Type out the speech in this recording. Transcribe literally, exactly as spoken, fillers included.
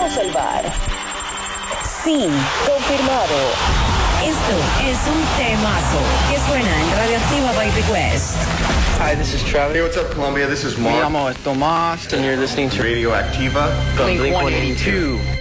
a salvar. Sí, confirmado. Esto es un temazo que suena en Radioactiva by Request. Hi, this is Travis. Hey, what's up, Colombia? This is Me Mark. llamo Tomás, and you're listening to Radioactiva from Blink Blink one eighty-two.